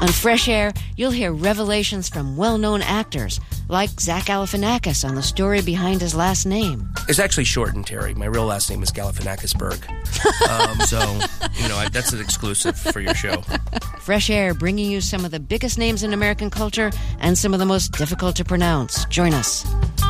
On Fresh Air, you'll hear revelations from well-known actors, like Zach Galifianakis on the story behind his last name. It's actually shortened, Terry. My real last name is Galifianakisberg. That's an exclusive for your show. Fresh Air, bringing you some of the biggest names in American culture and some of the most difficult to pronounce. Join us.